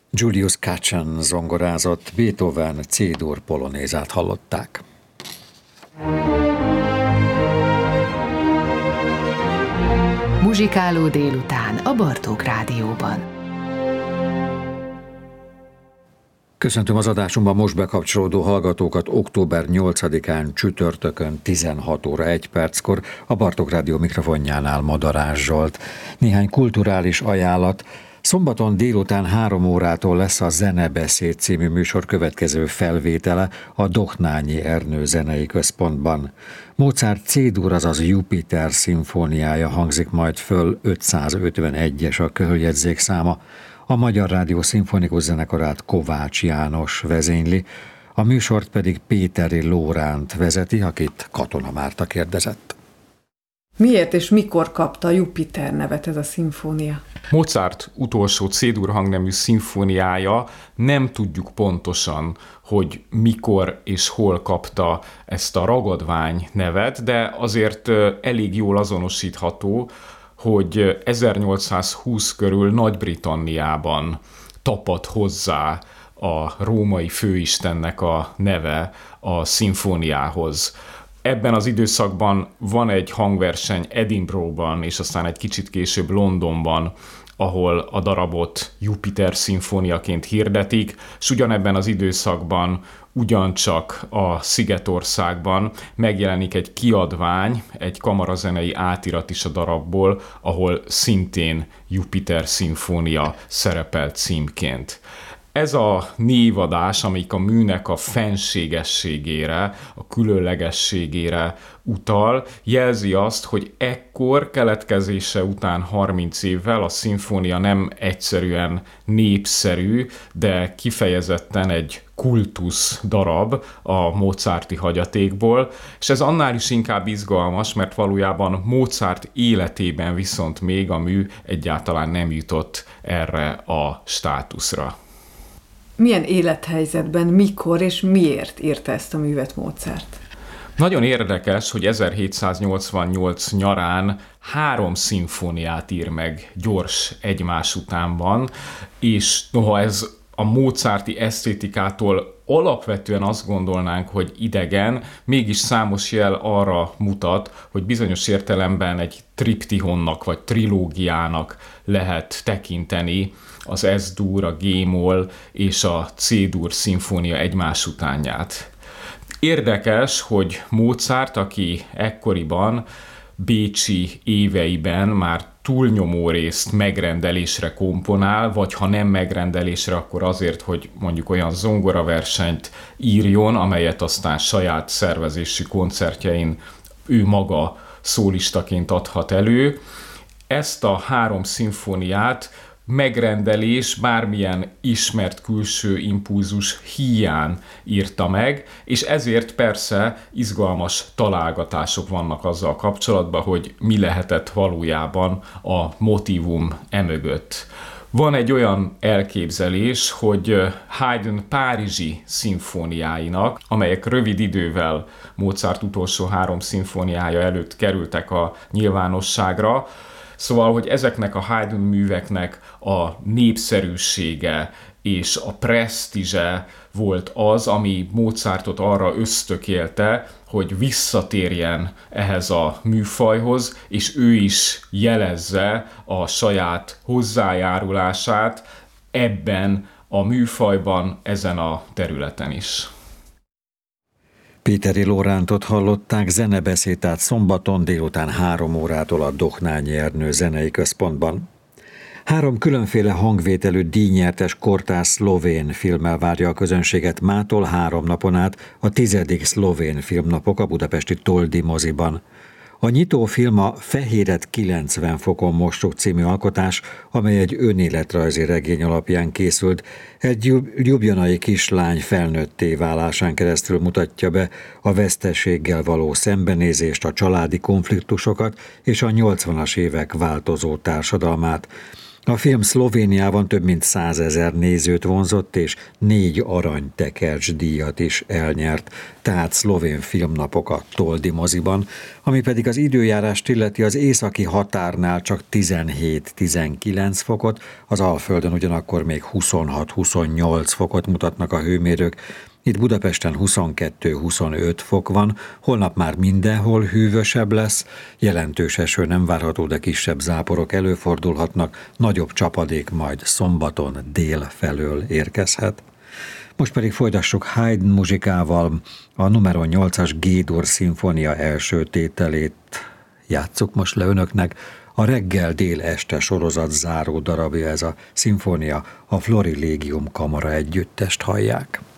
Julius Katchen zongorázott, Beethoven C-dur polonézát hallották. Muzsikáló délután a Bartók Rádióban. Köszöntöm az adásunkban most bekapcsolódó hallgatókat október 8-án csütörtökön 16 óra 1 perckor a Bartók Rádió mikrofonjánál Madarás Zsolt. Néhány kulturális ajánlat. Szombaton délután 3 órától lesz a Zenebeszéd című műsor következő felvétele a Dohnányi Ernő Zenei Központban. Mozart C-dur, azaz Jupiter szimfóniája hangzik majd föl, 551-es a köhöljegyzék száma. A Magyar Rádió Szimfonikus Zenekarát Kovács János vezényli, a műsort pedig Péteri Lóránt vezeti, akit Katona Márta kérdezett. Miért és mikor kapta Jupiter nevet ez a szimfónia? Mozart utolsó C-dur hangnemű szimfóniája, nem tudjuk pontosan, hogy mikor és hol kapta ezt a ragadvány nevet, de azért elég jól azonosítható, hogy 1820 körül Nagy-Britanniában tapadt hozzá a római főistennek a neve a szimfóniához. Ebben az időszakban van egy hangverseny Edinburghban, és aztán egy kicsit később Londonban, ahol a darabot Jupiter szimfóniaként hirdetik, és ugyanebben az időszakban ugyancsak a Szigetországban megjelenik egy kiadvány, egy kamarazenei átirat is a darabból, ahol szintén Jupiter szimfónia szerepel címként. Ez a névadás, amelyik a műnek a fenségességére, a különlegességére utal, jelzi azt, hogy ekkor keletkezése után 30 évvel a szimfónia nem egyszerűen népszerű, de kifejezetten egy kultusz darab a mozarti hagyatékból, és ez annál is inkább izgalmas, mert valójában Mozart életében viszont még a mű egyáltalán nem jutott erre a státuszra. Milyen élethelyzetben, mikor és miért írta ezt a művet Mozart? Nagyon érdekes, hogy 1788 nyarán 3 szimfóniát ír meg gyors egymás utánban, és noha ez a mozarti esztétikától alapvetően azt gondolnánk, hogy idegen, mégis számos jel arra mutat, hogy bizonyos értelemben egy triptihonnak vagy trilógiának lehet tekinteni az S-dur, a G-moll és a C-dur szimfónia egymás utánját. Érdekes, hogy Mozart, aki ekkoriban bécsi éveiben már túlnyomó részt megrendelésre komponál, vagy ha nem megrendelésre, akkor azért, hogy mondjuk olyan zongoraversenyt írjon, amelyet aztán saját szervezésű koncertjein ő maga szólistaként adhat elő. Ezt a 3 szimfóniát megrendelés, bármilyen ismert külső impulzus híján írta meg, és ezért persze izgalmas találgatások vannak azzal kapcsolatban, hogy mi lehetett valójában a motívum emögött. Van egy olyan elképzelés, hogy Haydn párizsi szimfóniáinak, amelyek rövid idővel Mozart utolsó 3 szimfóniája előtt kerültek a nyilvánosságra, szóval, hogy ezeknek a Haydn műveknek a népszerűsége és a presztízse volt az, ami Mozartot arra ösztökélte, hogy visszatérjen ehhez a műfajhoz, és ő is jelezze a saját hozzájárulását ebben a műfajban, ezen a területen is. Péteri Lórántot hallották, zenebeszédát szombaton délután 3 órától a Dohnányi Ernő Zenei Központban. 3 különféle hangvételű díjnyertes kortárs szlovén filmmel várja a közönséget mától 3 napon át a 10. szlovén filmnapok a budapesti Toldi moziban. A nyitófilm a Fehéret 90 fokon mostuk című alkotás, amely egy önéletrajzi regény alapján készült. Egy ljubljanai kislány felnőtté válásán keresztül mutatja be a veszteséggel való szembenézést, a családi konfliktusokat és a 80-as évek változó társadalmát. A film Szlovéniában több mint 100 000 nézőt vonzott, és 4 aranytekercsdíjat is elnyert, tehát szlovén filmnapok a Toldi moziban, ami pedig az időjárást illeti, az északi határnál csak 17-19 fokot, az Alföldön ugyanakkor még 26-28 fokot mutatnak a hőmérők. Itt Budapesten 22-25 fok van, holnap már mindenhol hűvösebb lesz, jelentős eső nem várható, de kisebb záporok előfordulhatnak, nagyobb csapadék majd szombaton dél felől érkezhet. Most pedig folytassuk Haydn muzsikával, a numero 8-as G-dur szimfónia első tételét játsszuk most le önöknek. A reggel-dél-este sorozat záró darabja ez a szimfónia, a Florilegium kamara együttest hallják.